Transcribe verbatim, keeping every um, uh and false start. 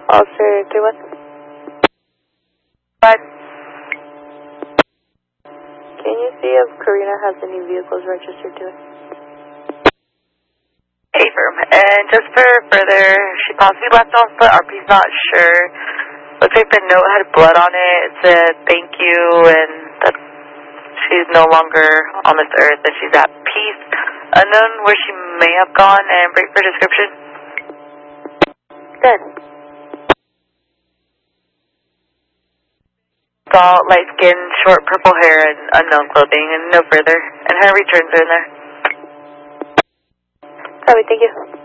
Officer three one. But Can you see if Karina has any vehicles registered to it? A-firm. And just for further, she possibly left off, but R P's not sure. Looks like the note had blood on it. It said thank you and that she's no longer on this earth, that she's at peace. Unknown where she may have gone, and break for description. Good. Tall, light skin, short purple hair, and unknown clothing, and no further. And her returns are in there. Copy, thank you.